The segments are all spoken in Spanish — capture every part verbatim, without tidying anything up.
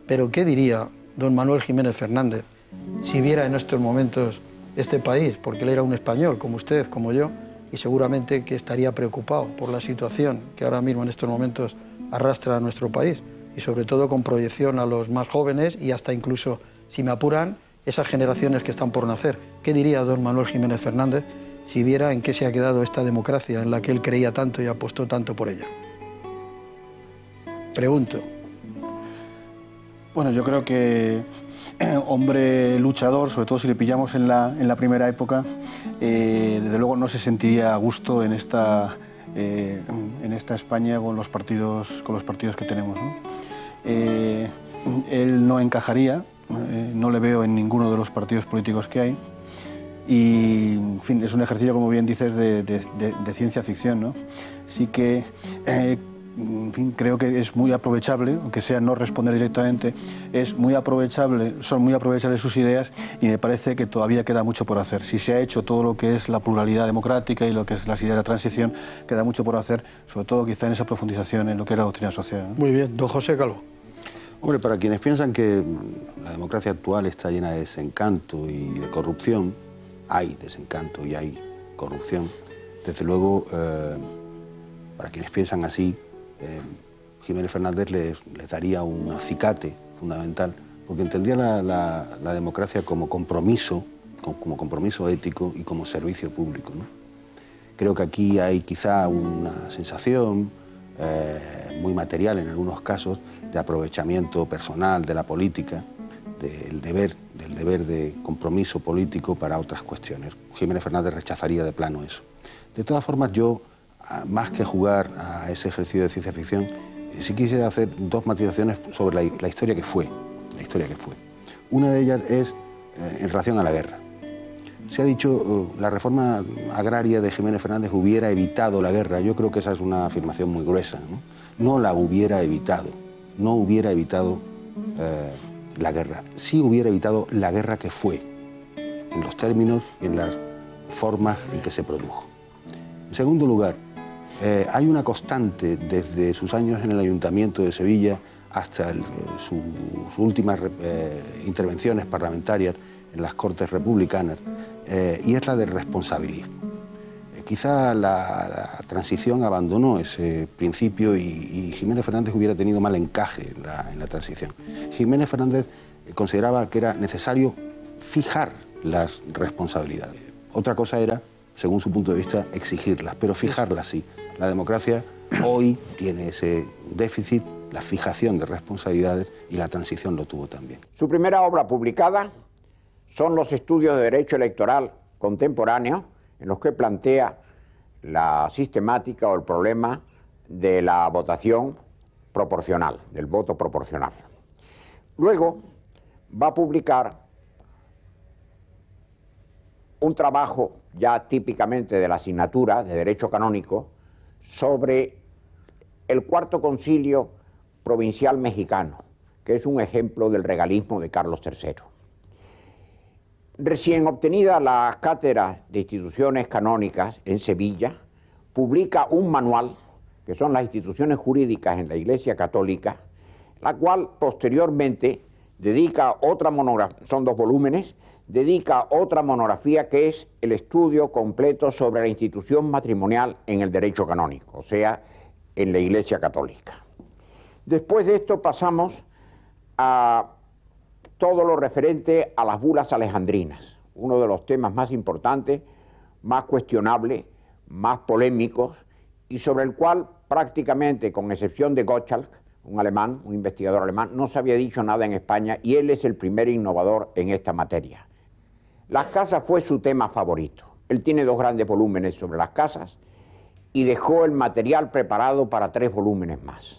Pero ¿qué diría don Manuel Jiménez Fernández si viera en estos momentos este país? Porque él era un español, como usted, como yo, y seguramente que estaría preocupado por la situación que ahora mismo en estos momentos arrastra a nuestro país, y sobre todo con proyección a los más jóvenes y hasta incluso, si me apuran, esas generaciones que están por nacer. ¿Qué diría don Manuel Jiménez Fernández si viera en qué se ha quedado esta democracia en la que él creía tanto y apostó tanto por ella? Pregunto. Bueno, yo creo que eh, hombre luchador, sobre todo si le pillamos en la, en la primera época, eh, desde luego no se sentiría a gusto en esta, eh, en esta España con los partidos, con los partidos que tenemos, ¿no? Eh, él no encajaría, eh, no le veo en ninguno de los partidos políticos que hay. Y, en fin, es un ejercicio, como bien dices, de, de, de, de ciencia ficción, ¿no? Sí que, eh, en fin, creo que es muy aprovechable, aunque sea no responder directamente, es muy aprovechable, son muy aprovechables sus ideas y me parece que todavía queda mucho por hacer. Si se ha hecho todo lo que es la pluralidad democrática y lo que es las ideas de la transición, queda mucho por hacer, sobre todo quizá en esa profundización en lo que es la doctrina social, ¿no? Muy bien, don José Calvo. Hombre, para quienes piensan que la democracia actual está llena de desencanto y de corrupción, hay desencanto y hay corrupción. Desde luego, eh, para quienes piensan así, eh, Jiménez Fernández les, les daría un acicate fundamental, porque entendía la, la, la democracia como compromiso, como, como compromiso ético y como servicio público, ¿no? Creo que aquí hay quizá una sensación eh, muy material en algunos casos de aprovechamiento personal de la política, del deber, del deber de compromiso político para otras cuestiones. Jiménez Fernández rechazaría de plano eso. De todas formas, yo, más que jugar a ese ejercicio de ciencia ficción, sí quisiera hacer dos matizaciones sobre la, la historia que fue, la historia que fue. Una de ellas es eh, en relación a la guerra. Se ha dicho uh, la reforma agraria de Jiménez Fernández hubiera evitado la guerra. Yo creo que esa es una afirmación muy gruesa, ¿no? No la hubiera evitado, no hubiera evitado eh, la guerra. Sí hubiera evitado la guerra que fue, en los términos y en las formas en que se produjo. En segundo lugar, eh, hay una constante desde sus años en el Ayuntamiento de Sevilla hasta el, su, sus últimas eh, intervenciones parlamentarias en las Cortes Republicanas, eh, y es la del responsabilismo. Eh, quizá la, la transición abandonó ese principio y, y Jiménez Fernández hubiera tenido mal encaje en la, en la transición. Jiménez Fernández consideraba que era necesario fijar las responsabilidades. Otra cosa era, según su punto de vista, exigirlas, pero fijarlas sí. La democracia hoy tiene ese déficit, la fijación de responsabilidades, y la transición lo tuvo también. Su primera obra publicada son los estudios de derecho electoral contemporáneo, en los que plantea la sistemática o el problema de la votación proporcional, del voto proporcional. Luego va a publicar un trabajo ya típicamente de la asignatura de Derecho Canónico sobre el Cuarto Concilio Provincial Mexicano, que es un ejemplo del regalismo de Carlos tercero. Recién obtenida la cátedra de instituciones canónicas en Sevilla, publica un manual, que son las instituciones jurídicas en la Iglesia Católica, la cual posteriormente dedica otra monografía, son dos volúmenes, dedica otra monografía que es el estudio completo sobre la institución matrimonial en el derecho canónico, o sea, en la Iglesia Católica. Después de esto pasamos a todo lo referente a las bulas alejandrinas, uno de los temas más importantes, más cuestionables, más polémicos, y sobre el cual prácticamente, con excepción de Gottschalk, un alemán, un investigador alemán, no se había dicho nada en España, y él es el primer innovador en esta materia. Las casas fue su tema favorito. Él tiene dos grandes volúmenes sobre las casas y dejó el material preparado para tres volúmenes más.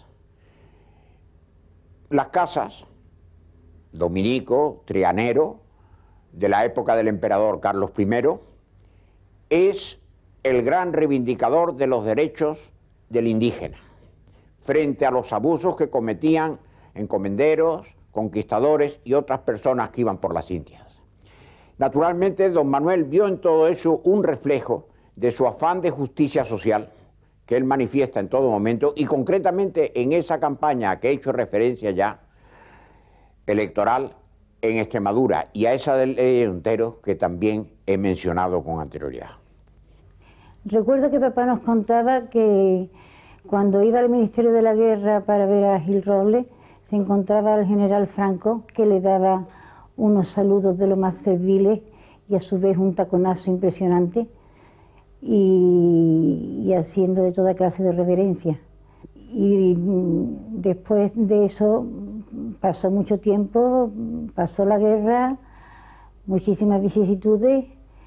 Las casas, dominico, trianero, de la época del emperador Carlos primero, es el gran reivindicador de los derechos del indígena, frente a los abusos que cometían encomenderos, conquistadores y otras personas que iban por las Indias. Naturalmente, don Manuel vio en todo eso un reflejo de su afán de justicia social, que él manifiesta en todo momento, y concretamente en esa campaña a que he hecho referencia ya, electoral en Extremadura y a esa de ley de Onteros que también he mencionado con anterioridad. Recuerdo que papá nos contaba que cuando iba al Ministerio de la Guerra para ver a Gil Robles, se encontraba al general Franco, que le daba unos saludos de lo más serviles y a su vez un taconazo impresionante, y, y haciendo de toda clase de reverencia. Y después de eso pasó mucho tiempo, pasó la guerra, muchísimas vicisitudes,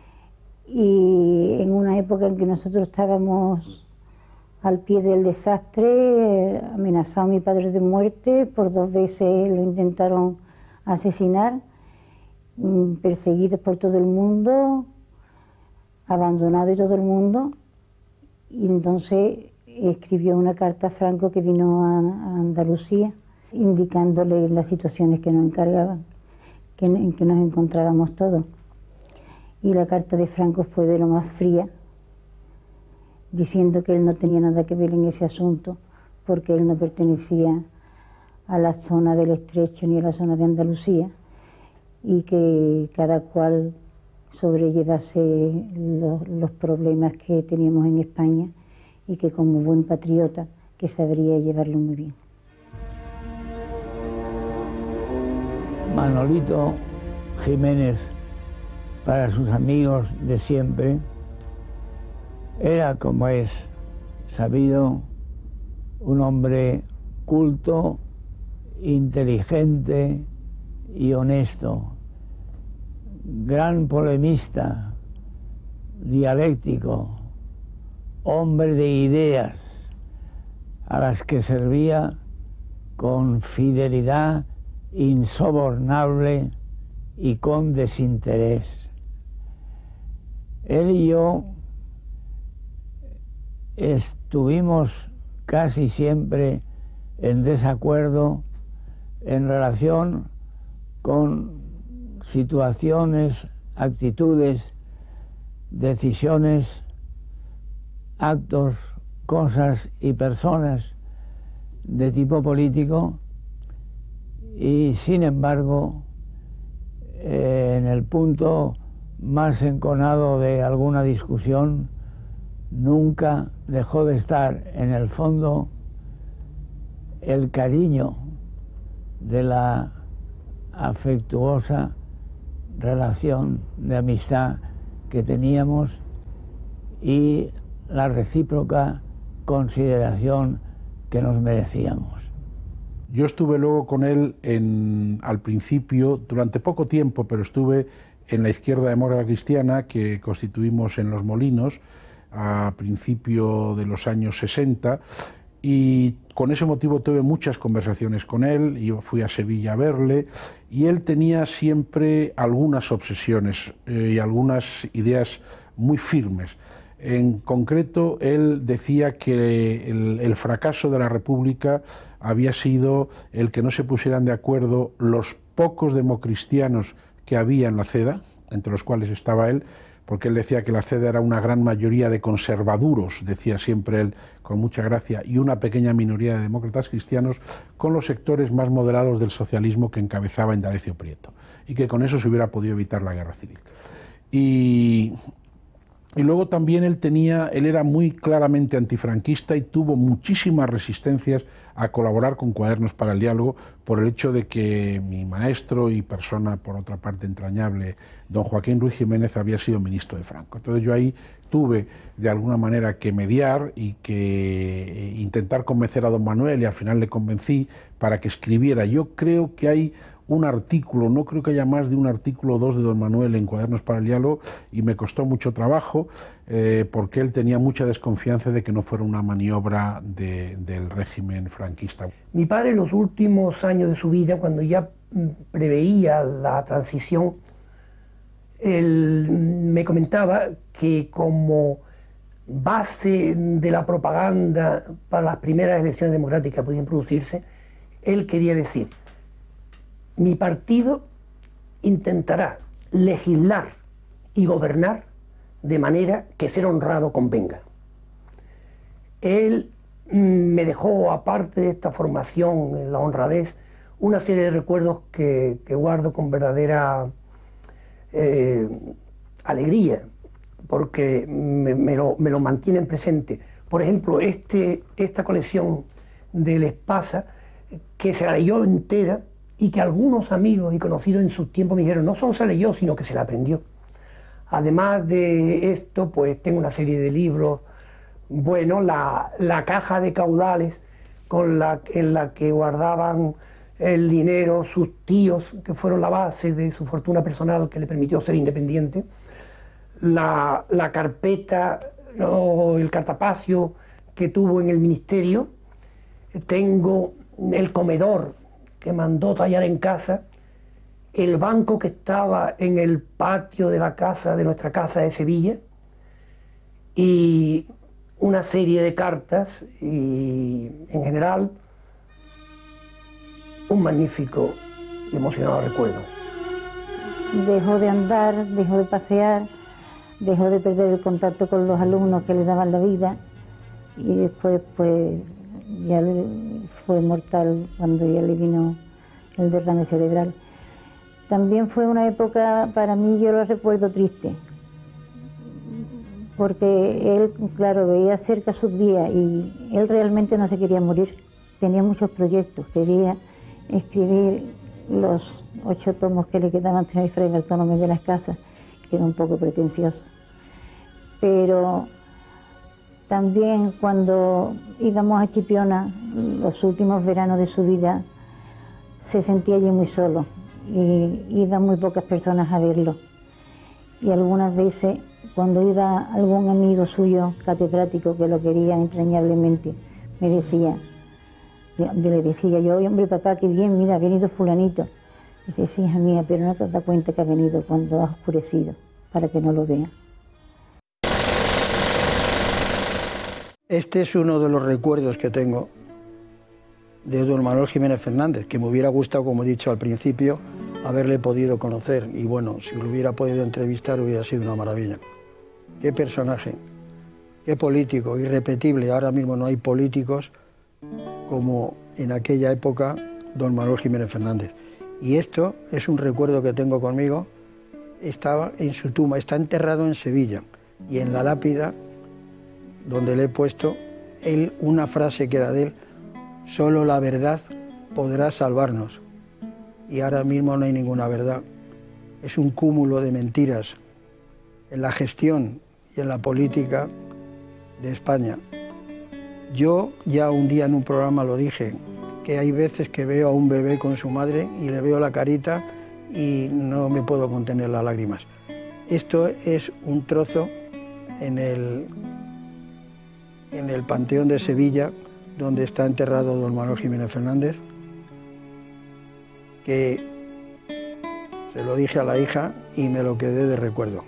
y en una época en que nosotros estábamos al pie del desastre, amenazado a mi padre de muerte, por dos veces lo intentaron asesinar, perseguidos por todo el mundo, abandonado de todo el mundo, y entonces escribió una carta a Franco que vino a, a Andalucía, indicándole las situaciones que nos encargaban, que, en que nos encontrábamos todos. Y la carta de Franco fue de lo más fría, diciendo que él no tenía nada que ver en ese asunto, porque él no pertenecía a la zona del Estrecho ni a la zona de Andalucía, y que cada cual sobrellevase los, los problemas que teníamos en España, y que como buen patriota que sabría llevarlo muy bien. Manolito Jiménez, para sus amigos de siempre, era, como es sabido, un hombre culto, inteligente y honesto, gran polemista, dialéctico, hombre de ideas, a las que servía con fidelidad insobornable y con desinterés. Él y yo estuvimos casi siempre en desacuerdo en relación con situaciones, actitudes, decisiones, actos, cosas y personas de tipo político, y sin embargo, eh, en el punto más enconado de alguna discusión, nunca dejó de estar en el fondo el cariño de la afectuosa relación de amistad que teníamos y la recíproca consideración que nos merecíamos. Yo estuve luego con él en, al principio, durante poco tiempo, pero estuve en la Izquierda Demócrata Cristiana que constituimos en Los Molinos a principio de los años sesenta, y con ese motivo tuve muchas conversaciones con él, y fui a Sevilla a verle, y él tenía siempre algunas obsesiones eh, y algunas ideas muy firmes. En concreto, él decía que el, el fracaso de la República había sido el que no se pusieran de acuerdo los pocos democristianos que había en la CEDA, entre los cuales estaba él, porque él decía que la CEDA era una gran mayoría de conservaduros, decía siempre él con mucha gracia, y una pequeña minoría de demócratas cristianos, con los sectores más moderados del socialismo que encabezaba Indalecio Prieto, y que con eso se hubiera podido evitar la guerra civil. Y... Y luego también él tenía, él era muy claramente antifranquista y tuvo muchísimas resistencias a colaborar con Cuadernos para el Diálogo por el hecho de que mi maestro y persona, por otra parte, entrañable, don Joaquín Ruiz Jiménez, había sido ministro de Franco. Entonces yo ahí tuve de alguna manera que mediar y que intentar convencer a don Manuel, y al final le convencí para que escribiera. Yo creo que hay un artículo, no creo que haya más de un artículo o dos de don Manuel en Cuadernos para el Diálogo, y me costó mucho trabajo eh, porque él tenía mucha desconfianza de que no fuera una maniobra de, del régimen franquista. Mi padre, en los últimos años de su vida, cuando ya preveía la transición, él me comentaba que como base de la propaganda para las primeras elecciones democráticas que podían producirse, él quería decir: mi partido intentará legislar y gobernar de manera que ser honrado convenga. Él me dejó, aparte de esta formación en la honradez, una serie de recuerdos que, que guardo con verdadera eh, alegría, porque me, me, lo, me lo mantienen presente. Por ejemplo, este, esta colección del Espasa, que se la leyó entera y que algunos amigos y conocidos en su tiempo me dijeron no solo se la leyó, sino que se la aprendió. Además de esto, pues tengo una serie de libros, bueno, la, la caja de caudales con la, en la que guardaban el dinero sus tíos, que fueron la base de su fortuna personal que le permitió ser independiente, la, la carpeta o el cartapacio que tuvo en el ministerio, tengo el comedor que mandó tallar en casa, el banco que estaba en el patio de la casa, de nuestra casa de Sevilla, y una serie de cartas y en general un magnífico y emocionado recuerdo. Dejó de andar, dejó de pasear, dejó de perder el contacto con los alumnos que le daban la vida y después pues ya le fue mortal cuando ya le vino el derrame cerebral. También fue una época, para mí yo lo recuerdo triste, porque él, claro, veía cerca sus días y él realmente no se quería morir. Tenía muchos proyectos, quería escribir los ocho tomos que le quedaban a Fray Bartolomé de las Casas, que era un poco pretencioso. Pero también cuando íbamos a Chipiona, los últimos veranos de su vida, se sentía allí muy solo y iban muy pocas personas a verlo. Y algunas veces, cuando iba algún amigo suyo catedrático que lo quería entrañablemente, me decía, yo le decía yo, hombre papá, qué bien, mira, ha venido fulanito. Dice, sí, hija mía, pero no te das cuenta que ha venido cuando ha oscurecido, para que no lo vean. Este es uno de los recuerdos que tengo de don Manuel Jiménez Fernández, que me hubiera gustado, como he dicho al principio, haberle podido conocer. Y bueno, si lo hubiera podido entrevistar hubiera sido una maravilla. Qué personaje, qué político, irrepetible. Ahora mismo no hay políticos como en aquella época don Manuel Jiménez Fernández. Y esto es un recuerdo que tengo conmigo. Estaba en su tumba, está enterrado en Sevilla. Y en la lápida, donde le he puesto él, una frase que era de él: solo la verdad podrá salvarnos. Y ahora mismo no hay ninguna verdad. Es un cúmulo de mentiras en la gestión y en la política de España. Yo ya un día en un programa lo dije, que hay veces que veo a un bebé con su madre y le veo la carita y no me puedo contener las lágrimas. Esto es un trozo en el, en el Panteón de Sevilla, donde está enterrado don Manuel Jiménez Fernández, que se lo dije a la hija y me lo quedé de recuerdo.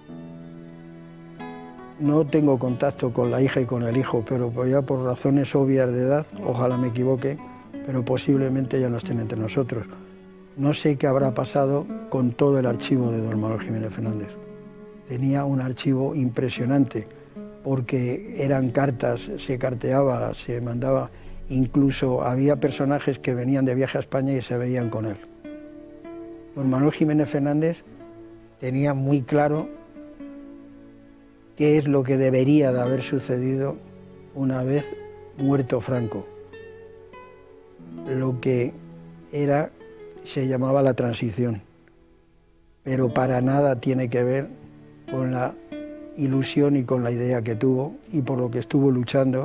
No tengo contacto con la hija y con el hijo, pero pues ya por razones obvias de edad, ojalá me equivoque, pero posiblemente ya no estén entre nosotros. No sé qué habrá pasado con todo el archivo de don Manuel Jiménez Fernández. Tenía un archivo impresionante, porque eran cartas, se carteaba, se mandaba, incluso había personajes que venían de viaje a España y se veían con él. Don Manuel Jiménez Fernández tenía muy claro qué es lo que debería de haber sucedido una vez muerto Franco. Lo que era, se llamaba la transición, pero para nada tiene que ver con la ilusión y con la idea que tuvo y por lo que estuvo luchando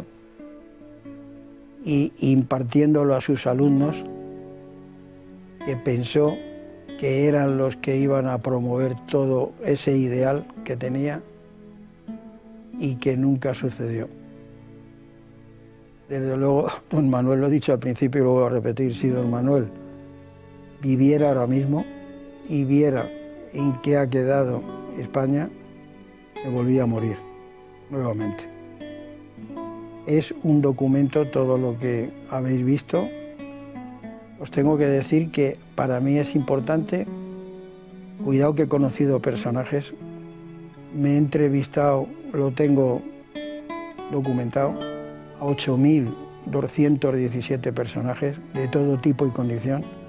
y impartiéndolo a sus alumnos, que pensó que eran los que iban a promover todo ese ideal que tenía y que nunca sucedió. Desde luego, don Manuel, lo he dicho al principio y lo voy a repetir, si don Manuel viviera ahora mismo y viera en qué ha quedado España, se volvía a morir nuevamente. Es un documento todo lo que habéis visto. Os tengo que decir que para mí es importante, cuidado que he conocido personajes, me he entrevistado, lo tengo documentado, a ocho mil doscientos diecisiete personajes de todo tipo y condición.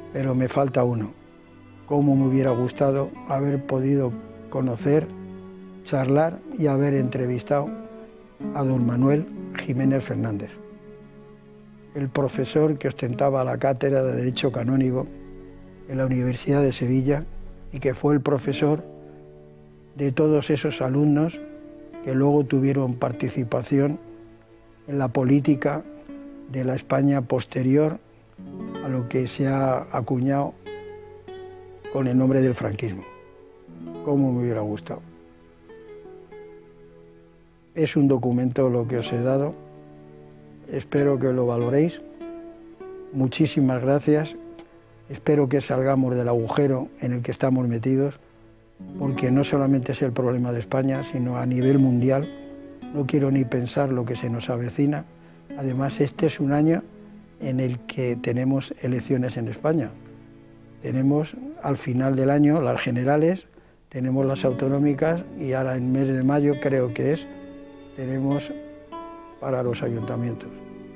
pero me falta uno. Cómo me hubiera gustado haber podido conocer, charlar y haber entrevistado a don Manuel Jiménez Fernández, el profesor que ostentaba la cátedra de Derecho Canónico en la Universidad de Sevilla y que fue el profesor de todos esos alumnos que luego tuvieron participación en la política de la España posterior a lo que se ha acuñado con el nombre del franquismo. Cómo me hubiera gustado. Es un documento lo que os he dado, espero que lo valoréis. Muchísimas gracias, espero que salgamos del agujero en el que estamos metidos, porque no solamente es el problema de España, sino a nivel mundial. No quiero ni pensar lo que se nos avecina. Además, este es un año en el que tenemos elecciones en España. Tenemos al final del año las generales, tenemos las autonómicas y ahora en mes de mayo creo que es, tenemos para los ayuntamientos.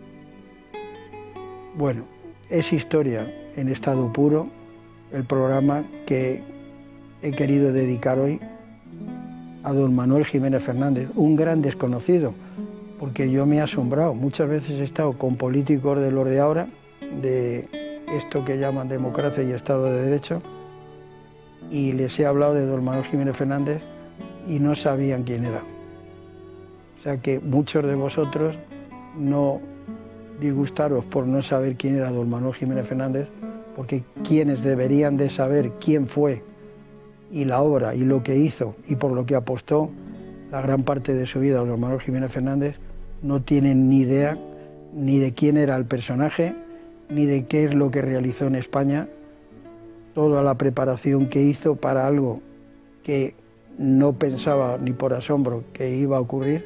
Bueno, es historia en estado puro el programa que he querido dedicar hoy a don Manuel Jiménez Fernández, un gran desconocido, porque yo me he asombrado. Muchas veces he estado con políticos de los de ahora, de esto que llaman democracia y Estado de Derecho, y les he hablado de don Manuel Jiménez Fernández y no sabían quién era. O sea que muchos de vosotros no disgustaros por no saber quién era don Manuel Jiménez Fernández, porque quienes deberían de saber quién fue y la obra y lo que hizo y por lo que apostó la gran parte de su vida don Manuel Jiménez Fernández no tienen ni idea ni de quién era el personaje, ni de qué es lo que realizó en España, toda la preparación que hizo para algo que no pensaba ni por asombro que iba a ocurrir.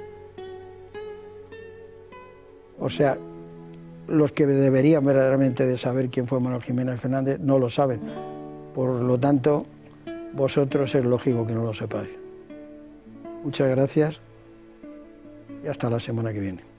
O sea, los que deberían verdaderamente de saber quién fue Manuel Jiménez Fernández no lo saben. Por lo tanto, vosotros es lógico que no lo sepáis. Muchas gracias y hasta la semana que viene.